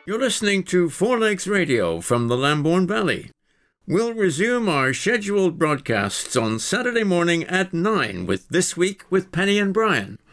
You're listening to Four Legs Radio from the Lambourne Valley. We'll resume our scheduled broadcasts on Saturday morning at 9 with This Week with Penny and Brian.